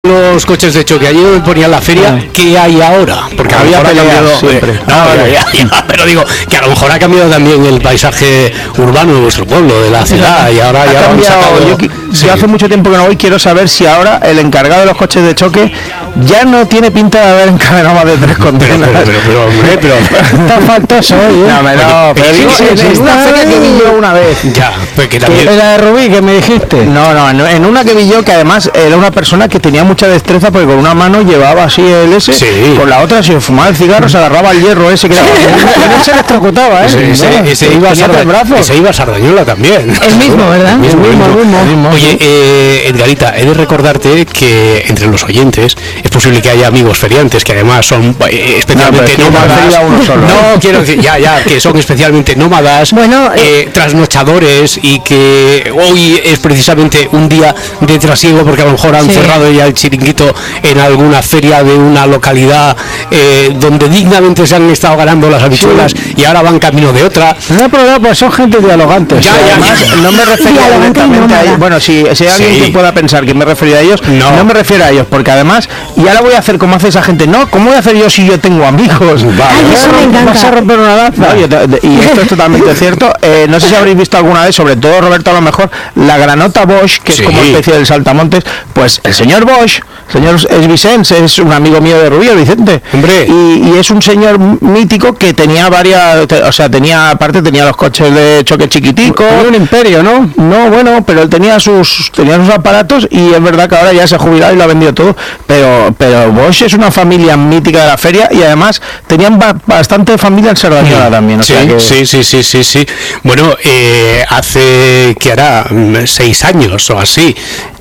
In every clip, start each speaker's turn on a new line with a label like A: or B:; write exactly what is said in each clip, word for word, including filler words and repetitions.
A: Los coches de choque, allí donde ponían la feria,
B: Ay.
A: ¿qué hay ahora? Porque había cambiado siempre. No, pero, ya, ya, pero digo que a lo mejor ha cambiado también el paisaje urbano de vuestro pueblo, de la ciudad, y ahora
B: ha
A: ya
B: cambiado.
A: sacado,
B: Yo,
A: sí.
B: yo hace mucho tiempo que no voy, quiero saber si ahora el encargado de los coches de choque ya no tiene pinta de haber encadenado más de tres condenas.
A: Pero, pero, pero, hombre, pero...
B: Está faltoso hoy, ¿eh? No, me no, pero
A: sí,
B: digo,
A: sí,
B: en,
A: sí,
B: en
A: sí.
B: una feria que vi yo una vez.
A: Ya, pues que también...
B: ¿Era de Rubí que me dijiste? No, no, en, en una que vi yo que además era una persona que tenía mucha destreza porque con una mano llevaba así el ese,
A: Sí.
B: con la otra si fumaba el cigarro se agarraba el hierro ese que era... No se electrocutaba, ¿eh?
A: Ese, ese,
B: No,
A: ese
B: se
A: iba a
B: ponía tres
A: Sarda-
B: brazos.
A: ese iba a Sardañola también.
C: El mismo, ¿verdad?
A: El mismo,
B: El mismo,
A: el mismo.
B: el mismo.
A: Oye, eh, Edgarita, he de recordarte que entre los oyentes es posible que haya amigos feriantes que además son eh, especialmente
B: No, pero es que
A: nómadas.
B: me refería a uno solo.
A: No, quiero decir, ya, ya, que son especialmente nómadas,
C: Bueno,
A: eh, trasnochadores y que hoy es precisamente un día de trasiego porque a lo mejor han
C: Sí.
A: cerrado ya el chiringuito en alguna feria de una localidad eh, donde dignamente se han estado ganando las habichuelas y ahora van camino de otra.
B: No hay problema, pues son gente dialogante.
A: Ya, ya,
B: además,
A: ya.
B: no me refiero
C: Dialogante y
B: directamente a
C: nómada.
B: ellos. Bueno, si, si hay alguien
A: Sí.
B: que pueda pensar que me refiero a ellos,
A: No.
B: no. me refiero a ellos, porque además, y ahora voy a hacer como hace esa gente, no, ¿cómo voy a hacer yo si yo tengo amigos?
C: Ay, eso me encanta.
B: ¿Vas a romper una lanza? Oye, te- te- y esto es totalmente cierto. Eh, no sé si habréis visto alguna vez, sobre todo Roberto a lo mejor, la granota Bosch, que
A: Sí.
B: es como especie del saltamontes, pues el señor Bosch, señor es Vicens, es un amigo mío de Rubí, el Vicente.
A: Hombre.
B: Y, y es un señor mítico que tenía varias, te- o sea, tenía, aparte tenía los coches de choque chiquiticos.
A: Tenía un imperio, ¿no?
B: No, bueno, pero él tenía sus, tenía sus aparatos y es verdad que ahora ya se ha jubilado y lo ha vendido todo. Pero, pero Bosch es una familia mítica de la feria y además tenían ba- bastante familia en Sardañola también. O
A: Sí,
B: sea que-
A: sí, sí, sí, sí, sí. Bueno, eh, hace que hará Mm, seis años o así.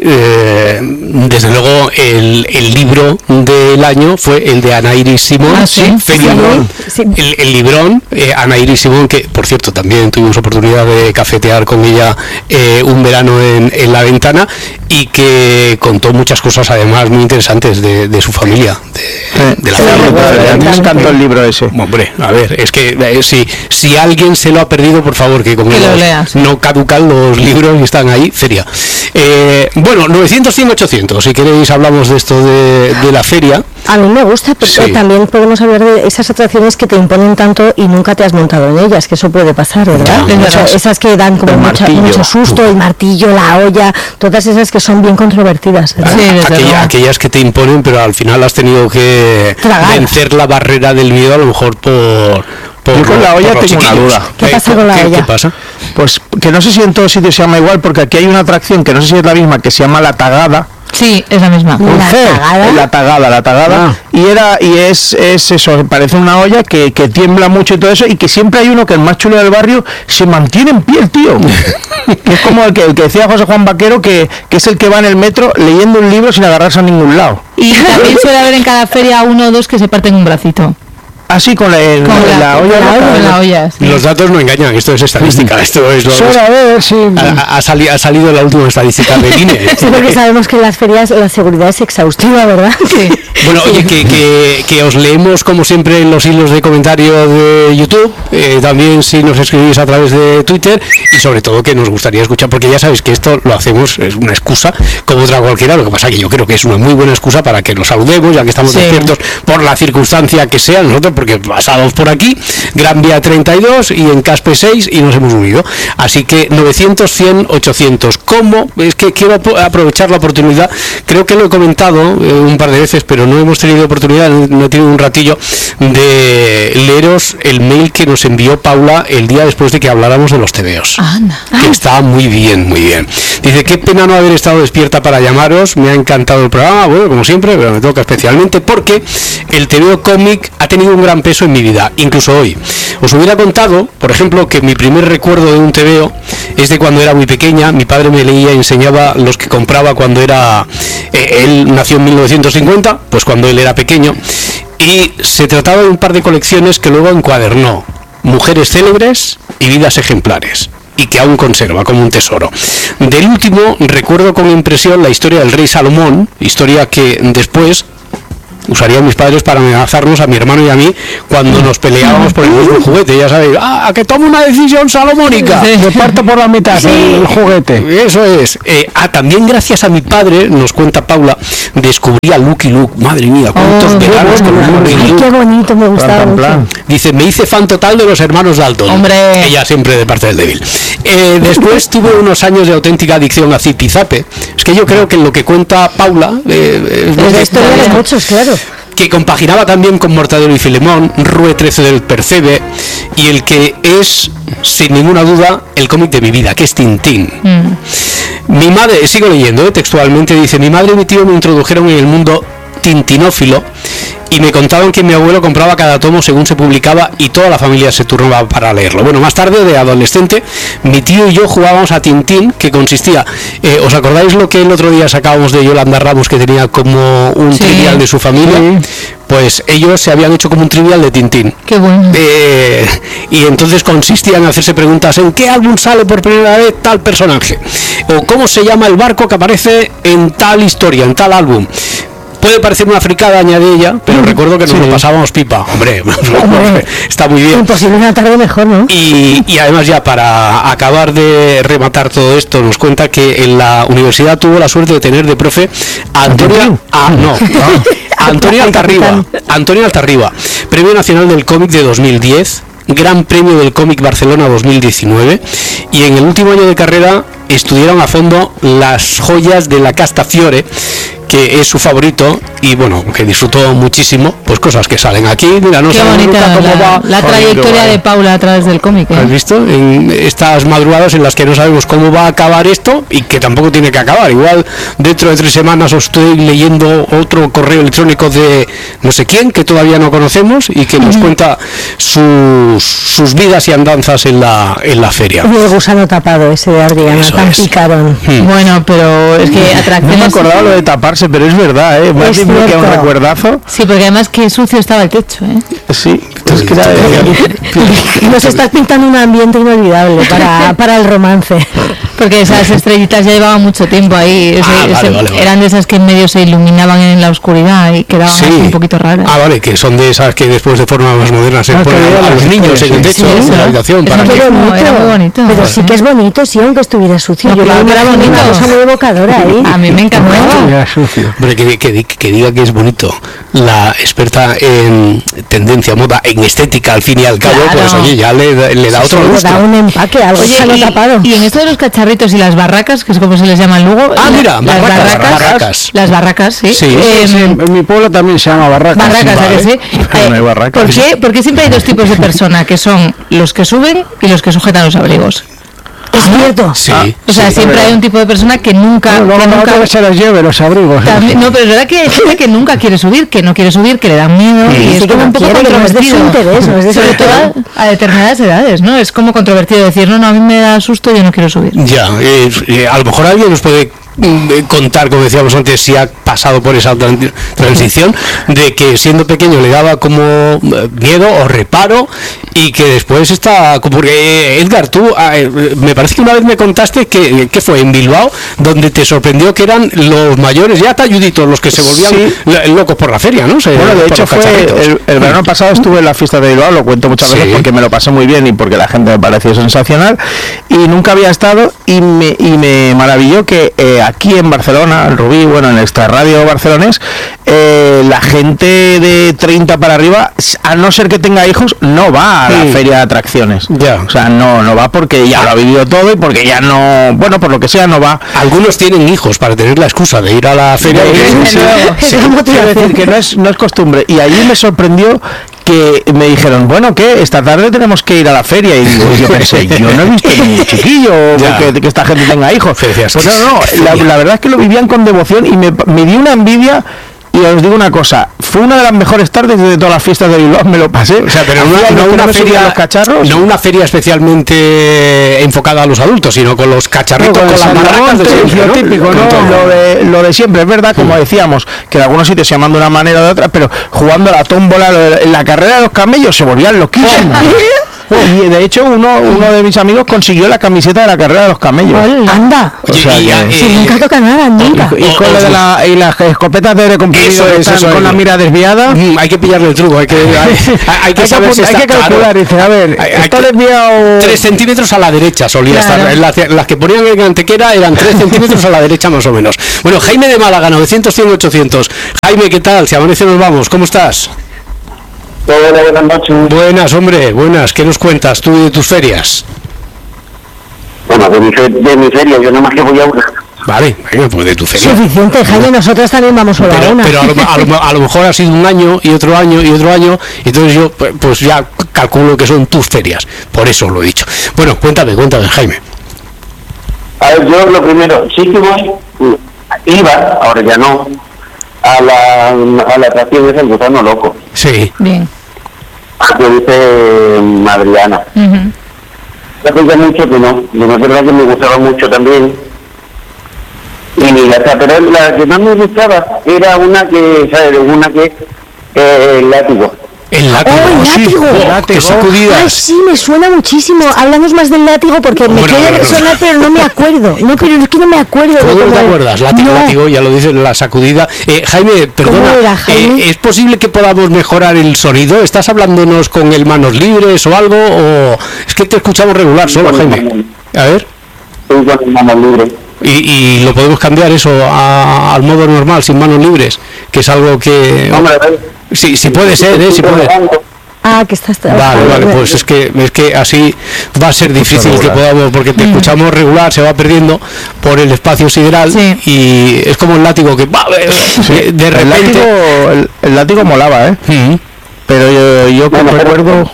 A: Eh, desde luego el, el libro del año fue el de Ana Iris Simón,
C: Ah, sí.
A: Feria
C: Sí,
A: Librón.
C: sí.
A: El, el librón, eh, Ana Iris Simón, que por cierto también tuvimos oportunidad de cafetear con ella eh, un verano en, en La Ventana y que contó muchas cosas además muy interesantes de, de su familia, de, de la
B: Sí,
A: feria.
B: me acuerdo, a mí me encantó el libro ese.
A: Hombre, a ver, es que eh, si, si alguien se lo ha perdido, por favor, que como
C: Que lo
A: los-
C: lea, sí.
A: no caducan los libros y están ahí, feria. Eh, bueno, novecientos, cien, ochocientos, si queréis hablamos de esto de, de la feria.
D: A mí me gusta, porque
A: Sí.
D: también podemos hablar de esas atracciones que te imponen tanto y nunca te has montado en ellas, que eso puede pasar, ¿verdad?
A: Ya,
D: Mucho-
C: verdad.
D: esas que dan como
B: El
D: mucha-
B: martillo.
D: mucho susto, el martillo, la olla, todas esas que son bien controvertidas, ¿verdad?
C: Sí, desde
A: Aquella-
C: luego.
A: aquellas que te imponen, pero al final has tenido que
D: Tragar.
A: vencer la barrera del miedo, a lo mejor por... por
B: Yo con
A: lo-
B: la olla
A: por los
B: tengo una
A: chiquillos.
B: duda.
D: ¿Qué pasa con la
A: qué-
D: olla?
A: ¿Qué pasa?
B: Pues que no sé si en todos sitios se llama igual, porque aquí hay una atracción que no sé si es la misma, que se llama La Tagada.
C: Sí, es la misma.
B: Un
D: ¿La
B: C,
D: tagada?
B: La tagada, la tagada.
A: Ah.
B: Y era y es, es eso, parece una olla que, que tiembla mucho y todo eso, y que siempre hay uno que el más chulo del barrio se mantiene en pie, el tío. Que es como el que, el que decía José Juan Vaquero, que, que es el que va en el metro leyendo un libro sin agarrarse a ningún lado.
C: Y también suele haber en cada feria uno o dos que se parten un bracito.
B: Así con la, el-
C: Con
B: la,
C: la,
B: olla.
C: con la,
B: loca,
C: con la
B: ¿no?
C: olla, sí.
A: Los datos no engañan, esto es estadística, esto es lo...
B: Suele haber, sí.
A: Ha, ha sali- ha salido la última estadística del I N E.
D: Sí, porque sabemos que en las ferias la seguridad es exhaustiva, ¿verdad?
C: Sí.
A: Bueno, oye, que, que, que os leemos como siempre en los hilos de comentario de YouTube, eh, también si nos escribís a través de Twitter y sobre todo que nos gustaría escuchar, porque ya sabéis que esto lo hacemos, es una excusa como otra cualquiera, lo que pasa que yo creo que es una muy buena excusa para que nos saludemos, ya que estamos
C: Sí.
A: despiertos por la circunstancia que sea, nosotros porque pasados por aquí, Gran Vía treinta y dos y en Caspe seis y nos hemos unido, así que novecientos, cien, ochocientos. ¿Cómo? Es que quiero ap- aprovechar la oportunidad, creo que lo he comentado eh, un par de veces, pero no hemos tenido oportunidad, no he tenido un ratillo de leeros el mail que nos envió Paula el día después de que habláramos de los tebeos.
C: Anda.
A: Que está muy bien, muy bien. Dice, qué pena no haber estado despierta para llamaros, me ha encantado el programa, bueno, como siempre, pero me toca especialmente porque el tebeo cómic ha tenido un gran peso en mi vida, incluso hoy. Os hubiera contado, por ejemplo, que mi primer recuerdo de un tebeo es de cuando era muy pequeña, mi padre me leía y enseñaba los que compraba cuando era, eh, él nació en mil novecientos cincuenta, pues cuando él era pequeño, y se trataba de un par de colecciones que luego encuadernó, Mujeres célebres y Vidas ejemplares, y que aún conserva como un tesoro. Del último recuerdo con impresión la historia del rey Salomón, historia que después usarían mis padres para amenazarnos a mi hermano y a mí cuando nos peleábamos por el mismo juguete. Ya sabéis, ah, a que tome una decisión salomónica.
B: Me parto por la mitad sí. el juguete.
A: Eso es. Eh, ah, también gracias a mi padre, nos cuenta Paula, descubrí a Lucky Luke. Madre mía, cuántos
D: oh,
A: veranos con
D: bueno,
A: Lucky
D: Luke. Qué bonito, me gustaba mucho. Plan.
A: Dice, me hice fan total de los hermanos Dalton.
C: Hombre.
A: Ella siempre de parte del débil. Eh, después tuve unos años de auténtica adicción a Zipizape. Es que yo creo que lo que cuenta Paula eh,
D: es la historia de muchos, claro.
A: Que compaginaba también con Mortadelo y Filemón, Rue trece del Percebe, y el que es, sin ninguna duda, el cómic de mi vida, que es Tintín. Mm. Mi madre, sigo leyendo, eh, textualmente, dice, mi madre y mi tío me introdujeron en el mundo tintinófilo y me contaban que mi abuelo compraba cada tomo según se publicaba y toda la familia se turnaba para leerlo. Bueno, más tarde, de adolescente, mi tío y yo jugábamos a Tintín, que consistía, eh, ¿os acordáis lo que el otro día sacábamos de Yolanda Ramos, que tenía como un sí. trivial de su familia? Sí. Pues ellos se habían hecho como un trivial de Tintín.
C: Qué bueno.
A: Eh, y entonces consistía en hacerse preguntas, ¿en qué álbum sale por primera vez tal personaje? O ¿cómo se llama el barco que aparece en tal historia, en tal álbum? Puede parecer una fricada, añade ella, pero mm, recuerdo que nos sí. lo pasábamos pipa. Hombre, hombre, está muy bien.
D: Imposible una tarde mejor, ¿no?
A: Y, y además, ya para acabar de rematar todo esto, nos cuenta que en la universidad tuvo la suerte de tener de profe a Antonia, a, no, a Antonio Altarriba, Antonio Altarriba, Premio Nacional del Cómic de dos mil diez, Gran Premio del Cómic Barcelona dos mil diecinueve, y en el último año de carrera estudiaron a fondo las joyas de la Casta Fiore, que es su favorito, y bueno, que disfrutó muchísimo, pues cosas que salen aquí. Mira, no
C: qué bonita cómo la, va la trayectoria de Paula a través del cómic, ¿eh?
A: ¿Has visto? En estas madrugadas en las que no sabemos cómo va a acabar esto y que tampoco tiene que acabar. Igual dentro de tres semanas os estoy leyendo otro correo electrónico de no sé quién que todavía no conocemos y que nos cuenta sus, sus vidas y andanzas en la en la feria.
D: El gusano tapado ese de Adriana,
A: Eso
D: tan
A: es.
D: picarón.
C: Hmm. Bueno, pero es que atracciones...
B: No me acordaba lo de taparse, pero es verdad, ¿eh? Más bien que un recuerdazo.
C: Sí, porque además que sucio estaba el techo, ¿eh?
B: Sí, es que era de...
D: Nos estás pintando un ambiente inolvidable para, para el romance.
C: Porque esas estrellitas ya llevaban mucho tiempo ahí. Ese,
A: Ah, vale,
C: ese,
A: vale, vale.
C: Eran de esas que en medio se iluminaban en la oscuridad y quedaban
A: Sí.
C: así un poquito raras.
A: Ah, vale, que son de esas que después de forma más moderna se
B: Ah,
A: ponen
B: que
A: a, a los
B: sí,
A: niños
B: sí,
A: en el techo
C: sí,
A: de
C: sí.
A: la habitación.
C: Eso
A: Para
C: qué
A: que...
C: bonito. Era muy bonito.
D: Pero sí que es bonito, sí, aunque estuviera sucio.
C: No,
D: Yo
C: claro
D: creo
C: que era bonito.
D: una cosa muy evocadora ahí.
C: A mí me encantó.
B: Era sucio.
A: Hombre, que, que, que diga que es bonito la experta en tendencia, moda, en estética, al fin y al cabo,
C: Claro.
A: pues oye, ya le, da- le da
D: Sí,
A: otro
D: le
A: gusto.
D: da un empaque, algo
C: Oye,
D: gusano
C: y,
D: tapado.
C: y en esto de los cacharritos y las barracas, que es como se les llama en Lugo.
A: Ah,
C: la-
A: mira,
C: las
A: barracas, barracas.
C: Las barracas, sí.
A: Sí,
C: Eh,
B: Sí, en mi pueblo también se llama Barracas.
C: Barracas, ¿a
B: Vale.
C: que sí?
B: Pero no hay
C: Eh,
B: barracas.
C: ¿por qué? Porque siempre hay dos tipos de personas, que son los que suben y los que sujetan los abrigos.
D: Es cierto.
A: Sí,
B: Ah,
C: O sea,
B: sí,
C: siempre
B: pero-
C: hay un tipo de persona que nunca...
B: No,
C: que
B: luego no
C: nunca
B: que se los lleve los abrigos.
C: también- no, pero es verdad que hay gente que nunca quiere subir, que no quiere subir, que le dan miedo, y
D: Sí,
C: es
D: que
C: como
D: no
C: un poco
D: quiere, que no es de su
C: controvertido.
D: interés, no es de su
C: Sobre todo
D: interés.
C: a, a determinadas edades, ¿no? Es como controvertido decir, no, no, a mí me da susto, yo no quiero subir.
A: Ya, eh, eh, a lo mejor alguien nos puede mm, eh, contar, como decíamos antes, si ha pasado por esa tran- transición de que siendo pequeño le daba como eh, miedo o reparo y que después está... Porque eh, Edgar, tú ah, eh, me parece que una vez me contaste que, que fue en Bilbao donde te sorprendió que eran los mayores, ya talluditos, los que se volvían
B: Sí.
A: lo- locos por la feria, ¿no? Se-
B: Bueno, de
A: por
B: hecho
A: los
B: fue
A: cacharritos.
B: el, el verano pasado estuve en la fiesta de Bilbao, lo cuento muchas veces
A: Sí.
B: porque me lo pasé muy bien y porque la gente me pareció sensacional y nunca había estado y me, y me maravilló que eh, aquí en Barcelona, en Rubí, bueno, en Extra Radio Barcelonés, eh, la gente de treinta para arriba, a no ser que tenga hijos, no va a la
A: Sí.
B: feria de atracciones.
A: Ya.
B: O sea, no, no va porque ya lo ha vivido todo y porque ya no, bueno, por lo que sea, no va.
A: Algunos tienen hijos para tener la excusa de ir a la feria. y-
B: Sí,
D: Es
B: sí,
D: una
B: quiero
D: motivación.
B: decir que no es, no es costumbre. Y allí me sorprendió que me dijeron, bueno, ¿qué? Esta tarde tenemos que ir a la feria. Y digo, yo pensé, yo no he visto ni chiquillo
A: Ya.
B: que, que esta gente tenga hijos.
A: Sí, decías,
B: Pues no, no,
A: qué
B: la,
A: feria.
B: la verdad es que lo vivían con devoción y me, me dio una envidia. Y os digo una cosa, fue una de las mejores tardes de todas las fiestas de Bilbao, me lo pasé.
A: O sea, pero
B: Hacía
A: no,
B: años
A: no
B: que
A: una
B: me subía
A: feria,
B: a los cacharros.
A: no una feria especialmente enfocada a los adultos, sino con los cacharritos,
B: No,
A: con,
B: con
A: las
B: el
A: barracas de
B: saltamontes,
A: siempre,
B: lo
A: ¿no?
B: típico,
A: Con
B: ¿no?
A: todo.
B: Lo de, lo de siempre, es verdad, como decíamos, que en algunos sitios se llaman de una manera o de otra, pero jugando a la tómbola, lo de- en la carrera de los camellos se volvían loquísimos. Y de hecho uno, uno de mis amigos consiguió la camiseta de la carrera de los camellos.
D: Anda.
B: O sea,
A: Y- y-
B: que-
A: y-
D: Si nunca toca nada, nunca.
B: y, con lo de la, y las escopetas de comprimido
A: Eso es,
B: están
A: eso es.
B: con la mira desviada.
A: Mm, hay que pillarle el truco, hay que, hay, hay que
B: Hay
A: saber
B: que,
A: si
B: apuntar- hay
A: está
B: que calcular,
A: claro.
B: dice, a ver,
A: Hay- hay
B: está
A: que-
B: desviado.
A: Tres centímetros a la derecha solía
C: Claro.
A: estar. Las, las que ponían en Antequera eran tres centímetros a la derecha más o menos. Bueno, Jaime de Málaga, novecientos, cien, ochocientos. Jaime, ¿qué tal? Si amanece nos vamos. ¿Cómo estás?
E: Hola, buenas noches.
A: Buenas, hombre, buenas. ¿Qué nos cuentas tú de tus ferias?
E: Bueno, de mi, fe- de mi feria, yo nada más que voy a una.
A: Vale, venga, pues de tu feria.
D: Suficiente, Jaime, nosotros también vamos solo a
A: Pero,
D: una.
A: pero a, lo, a lo- a lo mejor ha sido un año y otro año y otro año, y entonces yo pues, pues ya calculo que son tus ferias. Por eso lo he dicho. Bueno, cuéntame, cuéntame, Jaime.
E: A ver, yo lo primero, sí que voy, iba, ahora ya no, a la, a la atracción de San Gusano Loco,
A: Sí.
C: Bien.
E: que dice mm, Adriana.
C: Ujú.
E: Hace ya mucho que no, y no es verdad que me gustaba mucho también. Y ni la, pero la que más me gustaba era una que, ¿sabes? Una que, eh, el látigo.
A: El látigo.
D: ¡Oh, el
A: sí.
D: látigo!
A: Oh,
B: Látigo.
A: ¡Qué sacudidas!
D: Ay, sí, me suena muchísimo. Háblanos más del látigo porque me
A: Bueno,
D: quiere
A: bueno,
D: sonar, pero no me acuerdo. No, pero es que no me acuerdo. de
A: ¿Cómo no
D: cómo
A: te
D: era.
A: acuerdas? Látigo,
D: No.
A: látigo, ya lo dice la sacudida. Eh, Jaime, perdona,
D: era, Jaime?
A: eh, ¿es posible que podamos mejorar el sonido? ¿Estás hablándonos con el manos libres o algo? ¿O es que te escuchamos regular solo, Jaime? A ver,
E: Estoy con el manos libres.
A: y, y lo podemos cambiar eso a- al modo normal, sin manos libres, que es algo que...
E: Hombre, a ver.
A: Sí, sí puede ser, ¿eh? Sí puede.
D: Ah, que estás...
A: Vale, vale, pues es que es que así va a ser difícil que podamos, porque te escuchamos regular, se va perdiendo por el espacio sideral
C: Sí.
A: y es como el látigo que va, eh, de
B: El látigo,
A: repente...
B: el, el látigo molaba, ¿eh?
A: Mm.
B: Pero yo, yo como recuerdo.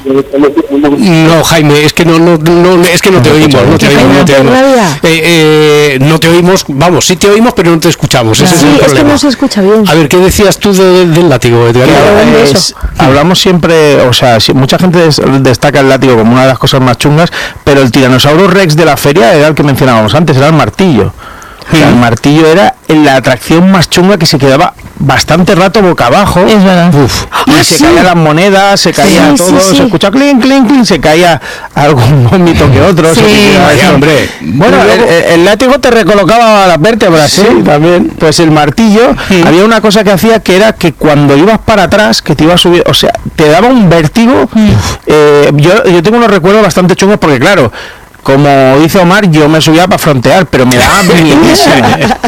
A: No, Jaime, es que no, no, no, es que no te oímos, no te oímos, no te oímos.
D: rabia.
A: Eh, eh, no te oímos, vamos, sí te oímos, pero no te escuchamos, ese es
D: Sí,
A: el
D: es que
A: problema.
D: no se escucha bien.
A: A ver, ¿qué decías tú de- del látigo, Edgar?
D: Claro,
B: Es-
D: eso.
B: hablamos siempre, o sea, si- mucha gente des- destaca el látigo como una de las cosas más chungas, pero el tiranosaurio rex de la feria era el que mencionábamos antes, era el martillo. O sea, el martillo era la atracción más chunga, que se quedaba bastante rato boca abajo.
C: Es verdad.
B: Uf, y
D: Ah,
B: se
D: sí.
B: caían las monedas, se caía
D: Sí,
B: todo,
D: sí, sí.
B: se escucha clink, clink, clink, se caía algún vómito que otro. se
C: Sí.
B: tiraba
A: Vaya,
B: eso.
A: hombre.
B: Bueno, el, el- el látigo te recolocaba las vértebras, sí, también. Pues el martillo, había una cosa que hacía que era que cuando ibas para atrás, que te ibas a subir, o sea, te daba un vértigo. Eh, yo, yo tengo unos recuerdos bastante chungos porque, claro, como dice Omar, yo me subía para frontear, pero me daba miedísimo.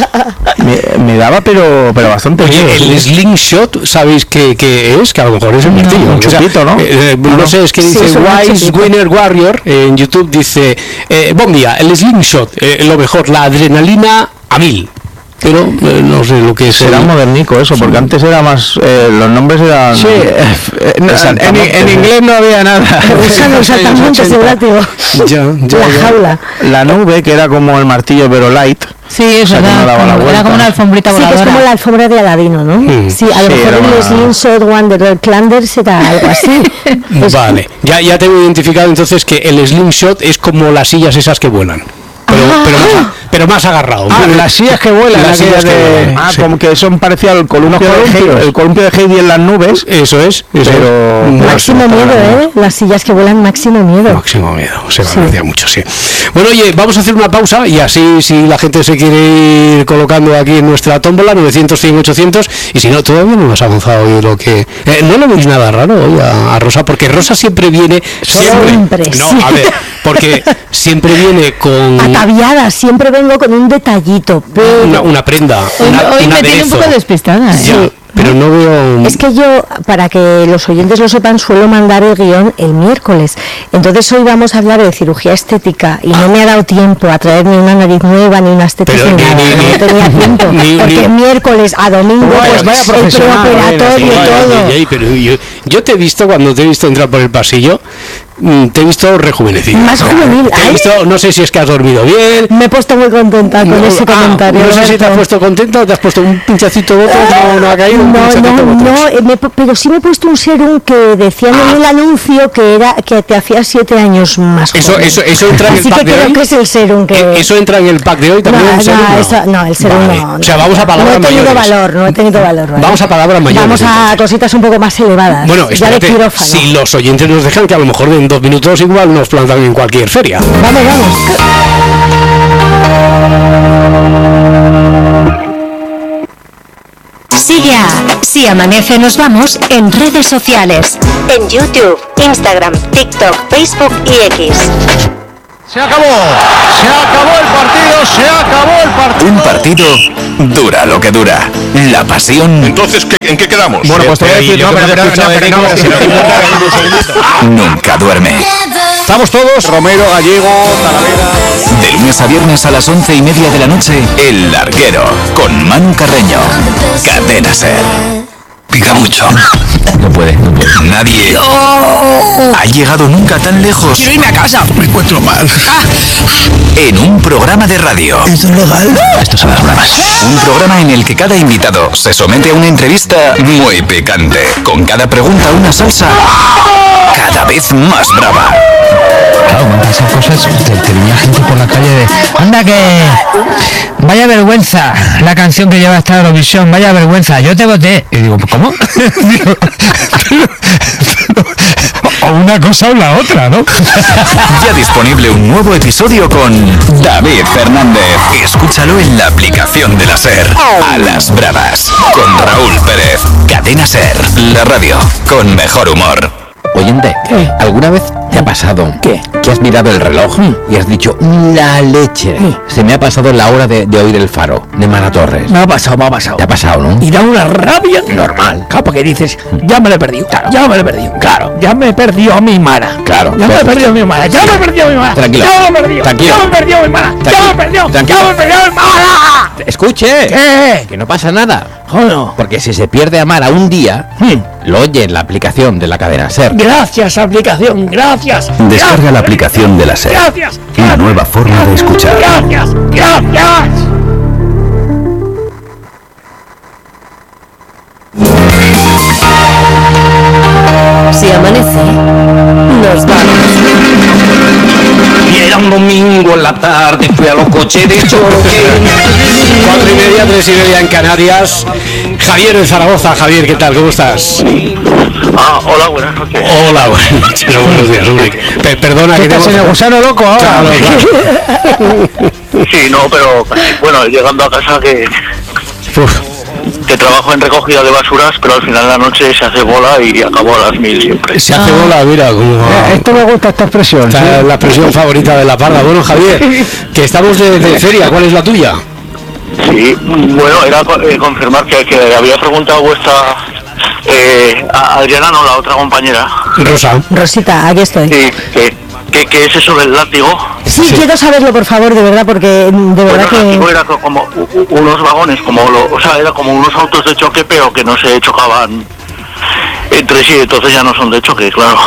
B: me, me daba, pero, pero bastante
A: Oye,
B: miedo,
A: el
B: sí.
A: slingshot, ¿sabéis qué, qué es? Que a lo mejor es el martillo.
B: un
A: O sea,
B: chupito, ¿no?
A: eh, eh, no,
B: No.
A: sé, es que
D: Sí,
A: dice
D: es un
A: Wise
D: chupito.
A: Winner Warrior en YouTube, dice, eh, buen día, el slingshot, eh, lo mejor, la adrenalina a mil. Pero eh, no sé lo que es.
B: Será
A: el-
B: modernico eso, porque antes era más, eh, los nombres eran...
A: Sí,
B: eh, no, en,
A: saltamontes,
B: en
A: ¿no?
B: inglés no había nada.
D: Usan los saltamontes del látigo.
A: Ya, ya,
D: La
A: ya.
D: jaula.
B: La nube, que era como el martillo pero light.
C: Sí, es
B: O sea, que
C: verdad.
B: no daba la
C: como-
B: vuelta.
C: Era como una alfombrita
D: Sí, que es
C: voladora.
D: como la alfombra de Aladino, ¿no?
A: Mm.
D: Sí, a lo
B: Sí,
D: mejor
B: era
D: el
B: una-
D: slingshot one de Red Clanders será algo así. Es-
A: Vale, ya, ya tengo identificado entonces que el slingshot es como las sillas esas que vuelan. Pero,
D: Ah.
A: pero, más, pero más agarrado.
B: Ah, las sillas que vuelan,
A: Las sillas
B: aquellas
A: que
B: de...
A: vuelan,
B: Ah,
A: sí.
B: como que son parecidas al columpio de
A: columpios.
B: Heidi, el columpio de Heidi en las nubes.
A: Eso es, eso
B: Pero-
A: es.
D: Máximo miedo, ¿eh? Las sillas que vuelan, máximo miedo.
A: Máximo miedo, se me parecía mucho, sí. Bueno, oye, vamos a hacer una pausa y así, si la gente se quiere ir colocando aquí en nuestra tómbola, novecientos, cien, ochocientos, y si no, todavía no hemos avanzado yo lo que... Eh, no le veis nada raro hoy a, a Rosa, porque Rosa siempre viene...
D: Siempre,
A: no,
D: sí.
A: a ver, porque siempre viene con
D: Ataviada, siempre vengo con un detallito, pero...
A: una, una prenda,
C: Hoy,
A: una,
C: hoy
A: un
C: me tiene un
A: aderezo.
C: poco despistada. ¿eh?
A: Ya, pero no veo...
D: Es que yo, para que los oyentes lo sepan, suelo mandar el guión el miércoles. Entonces hoy vamos a hablar de cirugía estética y no me ha dado tiempo a traer ni una nariz nueva, ni una estética,
A: Pero
D: ni
A: ni-
D: nada.
A: ni-
D: no
A: ni-
D: tenía tiempo.
A: ni-
D: porque
A: ni-
D: miércoles a domingo,
B: Vaya,
D: pues,
B: vaya
D: el
B: profesional,
D: preoperatorio y
B: bueno, sí,
D: todo.
A: Ay, ay, pero yo, yo te he visto cuando te he visto entrar por el pasillo, mm, te he visto rejuvenecido.
D: Más juvenil,
A: Te he
D: ay.
A: visto, no sé si es que has dormido bien.
D: Me he puesto muy contenta con
A: No,
D: ese
A: ah,
D: comentario.
A: no sé si te has
D: Roberto.
A: puesto contento o te has puesto un pinchacito de otro, no, no ha caído un
D: No,
A: pinchacito
D: no,
A: de otros.
D: no, eh, me he pu- pero sí me he puesto un serum que decían en el anuncio que era que te hacía siete años más
A: Eso,
D: joven.
A: eso, eso entra en el
D: Así
A: pack
D: que
A: de
D: creo
A: hoy.
D: que es el serum que...
A: Eh, Eso entra en el pack de hoy también.
D: no,
A: el serum,
D: no,
A: no.
D: eso- no, el serum
A: Vale.
D: no,
A: O sea,
D: no.
A: vamos a palabras
D: No he tenido
A: mayores.
D: valor, no he tenido valor. ¿vale?
A: Vamos a palabras mayores,
D: Vamos a
A: entonces.
D: cositas un poco más elevadas.
A: Bueno, Bueno, espérate, si los oyentes nos dejan, que a lo mejor en dos minutos igual nos plantan en cualquier feria.
D: Vamos, vamos.
F: Sigue a Si Amanece Nos Vamos en redes sociales, en YouTube, Instagram, TikTok, Facebook y X.
B: Se acabó, se acabó el partido, se acabó el partido.
G: Un partido dura lo que dura. La pasión.
H: Entonces, ¿qué, ¿en qué quedamos?
B: Bueno, pues te voy a decir, no, pero, pero, pero, no,
G: Nunca duerme.
B: Estamos todos, Romero, Gallego, Talavera.
G: De lunes a viernes a las once y media de la noche, El Larguero, con Manu Carreño. Cadena Ser. Pica mucho. No puede, no puede. Nadie ha llegado nunca tan lejos.
I: Quiero irme a casa. Me encuentro mal.
G: En un programa de radio.
I: ¿Esto es legal?
G: Estos son las bravas. Un programa en el que cada invitado se somete a una entrevista muy picante. Con cada pregunta una salsa cada vez más brava.
I: Claro, me han pasado cosas. Te, te venía gente por la calle de... Anda que... Vaya vergüenza la canción que lleva esta Eurovisión. Vaya vergüenza. Yo te voté. Y digo, ¿cómo? Digo, o una cosa o la otra, ¿no?
G: Ya disponible un nuevo episodio con David Fernández. Escúchalo en la aplicación de la SER. A las bravas. Con Raúl Pérez. Cadena SER. La radio con mejor humor.
J: Oyente, ¿qué? ¿Alguna vez te ha pasado
I: ¿Qué?
J: que has mirado el reloj y has dicho la leche? Se me ha pasado la hora de, de oír el faro de Mara Torres.
I: Me ha pasado, me ha pasado.
J: Te ha pasado, ¿no?
I: Y da una rabia
J: Normal.
I: Claro, porque dices, ya me lo he perdido.
J: Claro.
I: Ya me lo he perdido.
J: Claro.
I: Ya me he perdido a mi Mara.
J: Claro.
I: Ya me he perdido a mi Mara. Ya me he perdido a mi Mara.
J: Tranquilo.
I: Ya me he perdido.
J: Tranquilo.
I: Ya me he perdido a mi Mara. Ya me he perdido.
J: Tranquilo.
I: Ya me he perdido a mi Mara.
J: Escuche.
I: ¿Qué?
J: Que no pasa nada.
I: Joder.
J: Porque si se pierde a Mara un día,
I: Hmm.
J: lo oye en la aplicación de la cadena SER.
I: Gracias, aplicación. Gracias.
G: Descarga
I: Gracias.
G: la aplicación de la SER.
I: Gracias.
G: Una nueva forma de escuchar.
I: Gracias. Gracias.
F: Si amanece, nos vamos.
K: Y era un domingo en la tarde, fui a los coches de choque.
A: Cuatro y media, tres y media en Canarias. Javier de Zaragoza. Javier, ¿qué tal? ¿Cómo estás?
E: Ah, hola, buenas noches.
A: Hola, buenas noches. Buenos días, hombre. Pe- Perdona que
B: ¿Qué
A: tengo...
B: estás en el gusano loco ahora?
A: Claro, claro.
E: Sí, no, pero bueno, llegando a casa que,
A: Uf.
E: que trabajo en recogida de basuras, pero al final de la noche se hace bola y acabo a las mil siempre.
A: Se hace bola, mira, como...
B: Eh, Esto me gusta, esta expresión.
A: Esta
B: ¿sí?
A: es la expresión favorita de la parda. Bueno, Javier, que estamos de, de feria, ¿cuál es la tuya?
E: Sí, bueno, era eh, confirmar que, que había preguntado vuestra eh, a Adriana, no, la otra compañera.
A: Rosa.
D: Rosita, aquí estoy.
E: Sí, que, que, que es eso del látigo.
D: Sí,
A: Sí.
D: quiero saberlo, por favor, de verdad, porque de verdad
E: Bueno, el látigo
D: que...
E: era co- como u- u- unos vagones, como lo, o sea, era como unos autos de choque, pero que no se chocaban entre sí, entonces ya no son de choque, claro.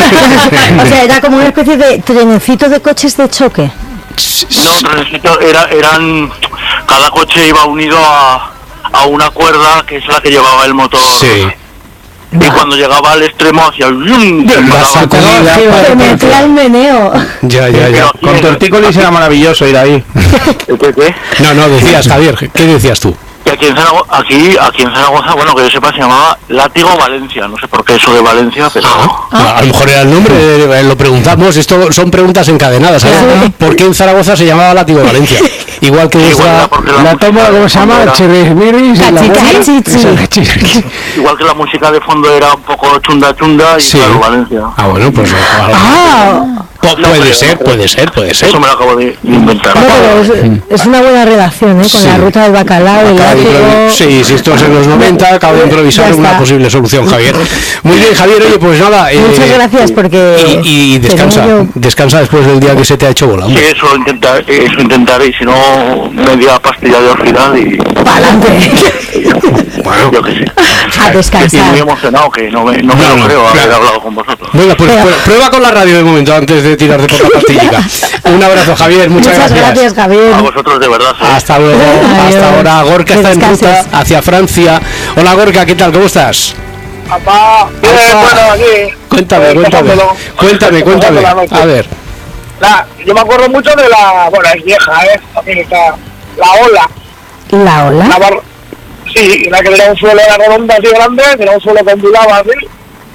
D: O sea, era como una especie de trenecito de coches de choque.
E: No, necesito- era, eran, cada coche iba unido a, a una cuerda que es la que llevaba el motor.
A: Sí.
E: Y cuando llegaba al extremo hacia el yum, se
A: La
E: paraba.
A: sacudida.
D: Se metía el meneo.
A: Ya, ya, ya.
B: Con tortícolis era maravilloso ir ahí.
E: ¿Qué, qué?
A: No, no, decías, Javier, ¿qué decías tú?
E: Y aquí en, Zaragoza, aquí, aquí en Zaragoza, bueno, que yo sepa, se llamaba Látigo Valencia. No sé por qué eso de Valencia, pero...
A: Ah, a lo mejor era el nombre, eh, lo preguntamos, esto son preguntas encadenadas, ¿sabes? ¿Por qué en Zaragoza se llamaba Látigo Valencia? Igual que
E: Igual
A: vuestra...
E: era porque la,
B: La toma, ¿cómo se llama?
E: era-
B: Chirrismiris. y la buena-
D: Cachicachichi.
E: igual que la música de fondo era un poco chunda chunda y
A: Sí.
E: claro, Valencia.
A: Ah, bueno, pues...
D: Ah,
A: Po- puede ser, puede ser, puede ser.
E: Eso me lo acabo de inventar.
D: no, pero es, es una buena relación, ¿eh? Con
A: Sí.
D: la ruta del bacalao, el
A: Acaba de
D: látigo...
A: improvi- Sí, si esto es en los noventa, acabo de improvisar
D: Ya
A: una
D: está.
A: posible solución, Javier. Muy bien, Javier, oye, pues nada... eh,
D: Muchas gracias, porque...
A: Y, y descansa,
D: tenía yo-
A: descansa después del día que se te ha hecho bola,
E: Sí,
A: hombre.
E: eso intentar, eso intentaré, y si no, media pastilla de orfidal y...
D: Pa'lante.
A: Bueno,
E: yo qué sé.
D: A
E: Y
D: descansar.
E: muy emocionado, que no me, no me
A: No,
E: lo
A: no,
E: creo haber
A: claro.
E: hablado con vosotros.
A: Venga, pues
D: Pero-
A: prueba- prueba con la radio de momento antes de tirarte por la pastillica. Un abrazo, Javier, muchas,
D: Muchas gracias, Javier.
E: A vosotros de verdad. ¿eh?
A: Hasta luego,
D: Adiós.
A: hasta ahora. Gorka
D: Que
A: está en ruta
D: descanses.
A: hacia Francia. Hola, Gorka, ¿qué tal? ¿Cómo estás?
L: Papá, bien,
A: Papá.
L: bueno, aquí.
A: Cuéntame,
L: Eh,
A: cuéntame.
L: pasándolo.
A: Cuéntame, cuéntame.
L: Pasando la noche.
A: A ver.
L: La, yo me acuerdo mucho de la, bueno, es vieja, ¿eh? Aquí está, la ola.
D: ¿La ola?
L: La bar, sí, la que tenía un suelo era redonda así grande, tenía un suelo que ondulaba así,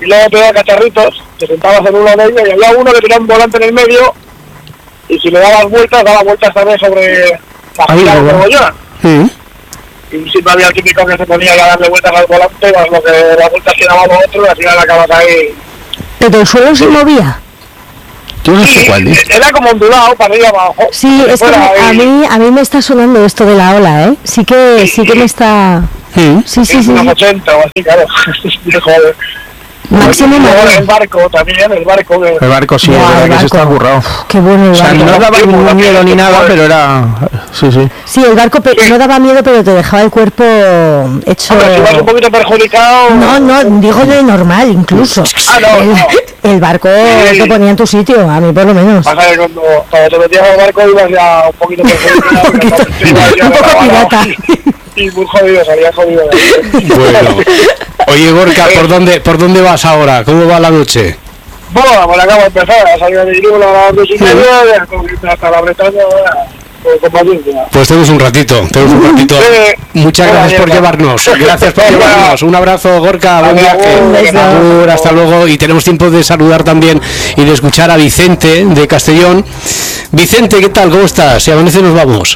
L: y luego te daban cacharritos, te sentabas en uno de ellos y había uno que tenía un volante en el medio y si le dabas vueltas, daba vueltas también sobre la fila de cebollón.
A: Sí.
L: Y siempre había el típico que se ponía a darle vueltas al volante, más lo que las vueltas que daba otro, y al final acabas ahí.
D: ¿Pero el suelo se movía?
B: Yo no sé
L: Sí,
B: cuál es.
L: era como ondulado para arriba abajo.
D: Sí, es que
L: Fuera
D: a
L: ahí.
D: mí, a mí me está sonando esto de la ola, ¿eh? Sí que, sí que me está... Sí, sí, sí.
L: En
D: sí.
L: unos ochenta o así, claro. Joder.
D: Máximo
L: Y luego
D: mareo.
L: el barco también, el barco que...
B: El barco sí,
D: Buah,
B: es verdad
D: el
B: que se
D: barco.
B: está currado.
D: Qué bueno el
B: O sea,
D: barco.
B: no daba ningún miedo ni nada, pero era... Sí, sí.
D: Sí, el barco pe- no daba miedo, pero te dejaba el cuerpo hecho...
L: Hombre, si vas un poquito perjudicado...
D: No, no, digo de normal incluso.
L: Ah, no,
D: el,
L: no.
D: el barco
L: Sí.
D: te ponía en tu sitio, a mí por lo menos.
L: Pasa que cuando, cuando te metías al barco ibas ya un poquito perjudicado.
D: Un poquito-
L: te ibas ya
D: un poco
L: grabado
D: pirata.
L: Y, y muy jodido, salía jodido. de ahí.
A: Bueno. Oye, Gorka, ¿por dónde, ¿por dónde vas ahora? ¿Cómo va la noche?
L: Bueno, pues acabo de empezar, a salir de Irún a las dos y media, y hasta la Bretaña, pues, con paciencia.
A: Pues tenemos un ratito, tenemos un ratito.
L: Sí.
A: Muchas
L: Buena
A: gracias por
L: mierda.
A: llevarnos. Gracias por llevarnos. Un abrazo, Gorka. Buen viaje.
L: Un beso.
A: Agur, hasta luego. Y tenemos tiempo de saludar también y de escuchar a Vicente de Castellón. Vicente, ¿qué tal? ¿Cómo estás? Si amanece nos vamos.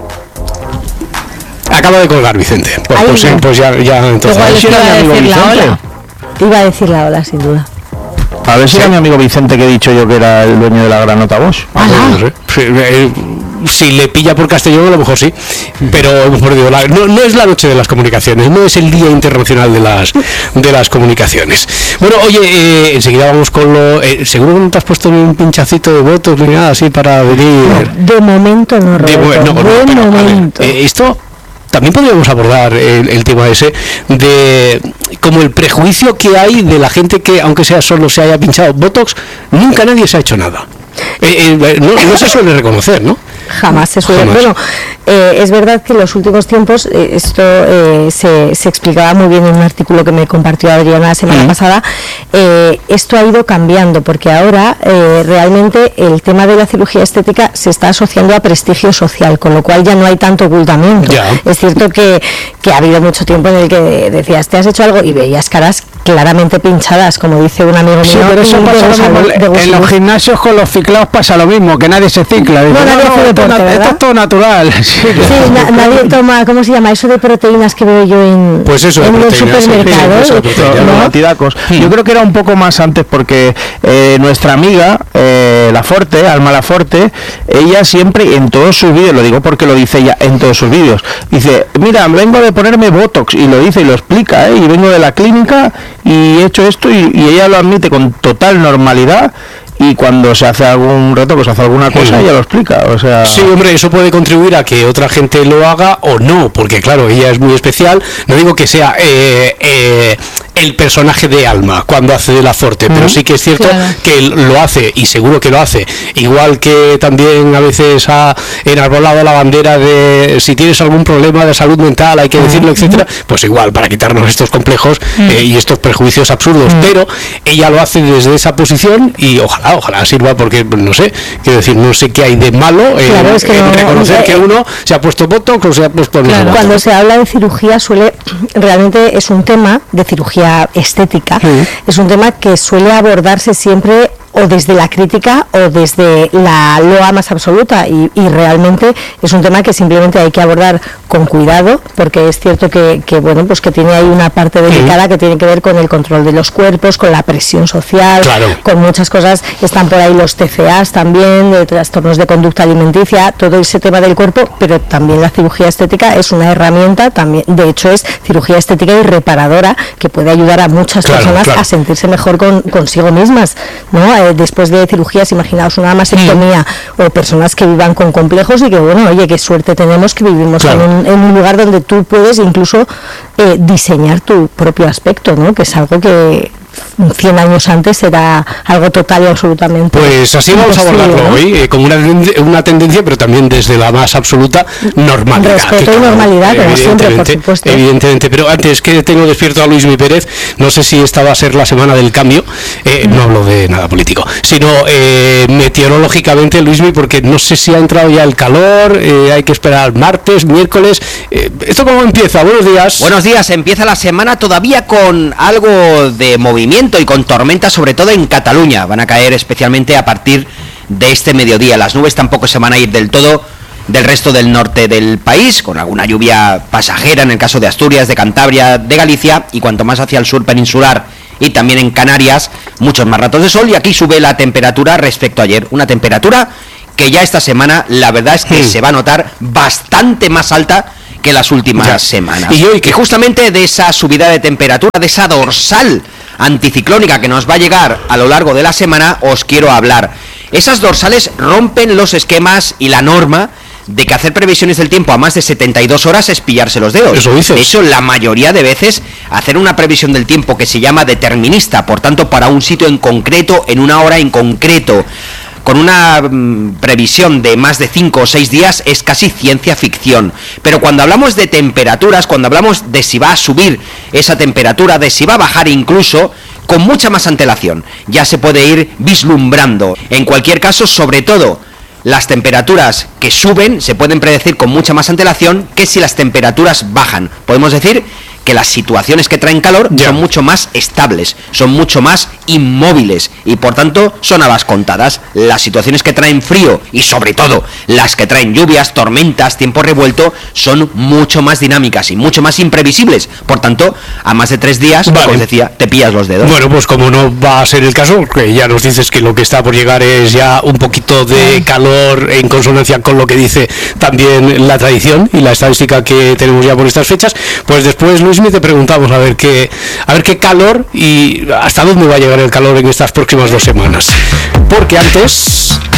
A: Acaba de colgar Vicente. Pues,
D: Ahí
A: pues, sí,
D: no.
A: pues ya, ya entonces.
C: Igual es que iba a
B: amigo
C: decir la
B: Vicente.
C: ola.
D: Iba a decir la ola, sin duda.
B: A ver si era mi amigo Vicente que he dicho yo que era el dueño de la granota Bosch.
A: No sé. Sí, eh, si le pilla por Castellón, a lo mejor sí, pero a lo mejor digo, la- no, no es la noche de las comunicaciones, no es el Día Internacional de las de las Comunicaciones. Bueno, oye, eh, enseguida vamos con lo... eh, ¿seguro que no te has puesto un pinchacito de votos ni nada así para venir?
D: De momento no,
A: De,
D: Roberto,
A: bu- no, no,
D: de
A: pero, a ver,
D: momento.
A: eh, esto también podríamos abordar el, el tema ese de como el prejuicio que hay de la gente que, aunque sea solo se haya pinchado Botox, nunca nadie se ha hecho nada. Eh, eh, no, no se suele reconocer, ¿no?
D: Jamás se suele.
A: Jamás.
D: Bueno, eh, es verdad que en los últimos tiempos eh, esto eh, se, se explicaba muy bien en un artículo que me compartió Adriana la semana pasada. Eh, esto ha ido cambiando porque ahora eh, realmente el tema de la cirugía estética se está asociando a prestigio social, con lo cual ya no hay tanto ocultamiento.
A: Ya.
D: Es cierto que, que ha habido mucho tiempo en el que decías, te has hecho algo y veías caras claramente pinchadas, como dice un amigo mío.
B: Sí, pero eso
D: de
B: pasa lo
D: Gonzalo-
B: mismo.
D: de
B: En
D: Gonzalo.
B: los gimnasios con los ciclados pasa lo mismo, que nadie se cicla. Dice,
D: No, nadie hace
B: esto,
D: deporte,
B: na-
D: ¿verdad?
B: esto es todo natural. Sí,
D: Sí, na- nadie toma, ¿cómo se llama? Eso de proteínas que veo yo en,
A: Pues eso de
D: en los
A: proteínas, sí,
D: supermercados.
A: sí, eso de proteínas.
B: los
D: ¿no?
B: batidacos. Yo creo que era un poco más antes porque eh, nuestra amiga, eh, La Forte, Alma La Forte, ella siempre en todos sus vídeos, lo digo porque lo dice ella en todos sus vídeos, dice, mira, vengo de ponerme Botox, y lo dice y lo explica, ¿eh? Y vengo de la clínica y he hecho esto, y, y ella lo admite con total normalidad. Y cuando se hace algún reto, pues hace alguna cosa,
A: Sí.
B: ella lo explica, o sea...
A: Sí, hombre, eso puede contribuir a que otra gente lo haga o no, porque claro, ella es muy especial. No digo que sea eh, eh, el personaje de Alma cuando hace de La Forte, pero sí que es cierto
C: Claro.
A: que él lo hace, y seguro que lo hace. Igual que también a veces ha enarbolado la bandera de si tienes algún problema de salud mental, hay que decirlo, etcétera, pues igual, para quitarnos estos complejos eh, y estos prejuicios absurdos. Pero ella lo hace desde esa posición y ojalá, ojalá sirva, porque no sé, quiero decir, no sé qué hay de malo en,
D: Claro, es que
A: en
D: no-
A: reconocer
D: eh,
A: que uno se ha puesto Botox o se ha puesto no sé cuánto.
D: Cuando se habla de cirugía suele, realmente es un tema de cirugía estética, es un tema que suele abordarse siempre o desde la crítica o desde la loa más absoluta y, y realmente es un tema que simplemente hay que abordar con cuidado porque es cierto que, que bueno pues que tiene ahí una parte delicada que tiene que ver con el control de los cuerpos, con la presión social,
A: Claro.
D: con muchas cosas. Están por ahí los T C As también, de trastornos de conducta alimenticia, todo ese tema del cuerpo, pero también la cirugía estética es una herramienta, también de hecho es cirugía estética y reparadora que puede ayudar a muchas
A: Claro,
D: personas
A: claro.
D: a sentirse mejor con, consigo mismas, ¿no? Eh, después de cirugías, imaginaos una mastectomía o personas que vivan con complejos y que bueno, oye, qué suerte tenemos que vivimos
A: Claro.
D: en, un, en un lugar donde tú puedes incluso eh, diseñar tu propio aspecto, ¿no? Que es algo que cien años antes era algo total y absolutamente
A: Pues así vamos a
D: imposible,
A: abordarlo
D: ¿no?
A: hoy, eh, como una, tende- una tendencia, pero también desde la más absoluta normalidad.
D: Respeto
A: que
D: y normalidad, como siempre, por
A: evidentemente,
D: supuesto.
A: Evidentemente, pero antes que tengo despierto a Luismi Pérez, no sé si esta va a ser la semana del cambio, eh, no hablo de nada político, sino eh, meteorológicamente, Luismi, porque no sé si ha entrado ya el calor, eh, hay que esperar martes, miércoles. Eh, ¿Esto cómo empieza? Buenos días.
H: Buenos días, empieza la semana todavía con algo de movilidad movimiento y con tormentas, sobre todo en Cataluña. Van a caer especialmente a partir de este mediodía. Las nubes tampoco se van a ir del todo del resto del norte del país, con alguna lluvia pasajera en el caso de Asturias, de Cantabria, de Galicia, y cuanto más hacia el sur peninsular y también en Canarias, muchos más ratos de sol, y aquí sube la temperatura respecto a ayer. Una temperatura que ya esta semana, la verdad es que sí. se va a notar bastante más alta que las últimas ya. semanas. Y hoy que justamente de esa subida de temperatura, de esa dorsal anticiclónica que nos va a llegar a lo largo de la semana, os quiero hablar. Esas dorsales rompen los esquemas y la norma de que hacer previsiones del tiempo a más de setenta y dos horas es pillarse los dedos. Eso dices. De hecho, la mayoría de veces hacer una previsión del tiempo que se llama determinista, por tanto, para un sitio en concreto, en una hora en concreto, con una mmm, previsión de más de cinco o seis días, es casi ciencia ficción. Pero cuando hablamos de temperaturas, cuando hablamos de si va a subir esa temperatura, de si va a bajar incluso, con mucha más antelación, ya se puede ir vislumbrando. En cualquier caso, sobre todo, las temperaturas que suben se pueden predecir con mucha más antelación que si las temperaturas bajan. Podemos decir que las situaciones que traen calor ya. son mucho más estables, son mucho más inmóviles y por tanto son habas contadas. Las situaciones que traen frío y sobre todo las que traen lluvias, tormentas, tiempo revuelto son mucho más dinámicas y mucho más imprevisibles. Por tanto, a más de tres días, vale. como os decía, te pillas los dedos.
A: Bueno, pues como no va a ser el caso, que ya nos dices que lo que está por llegar es ya un poquito de calor en consonancia con lo que dice también la tradición y la estadística que tenemos ya por estas fechas, pues después Luis, te preguntamos a ver qué a ver qué calor y hasta dónde va a llegar el calor en estas próximas dos semanas. Porque antes